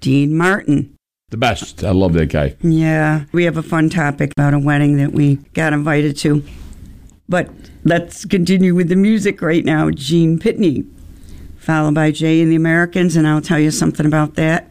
Dean Martin. The best. I love that guy. Yeah, we have a fun topic about a wedding that we got invited to. But let's continue with the music right now. Gene Pitney, followed by Jay and the Americans, and I'll tell you something about that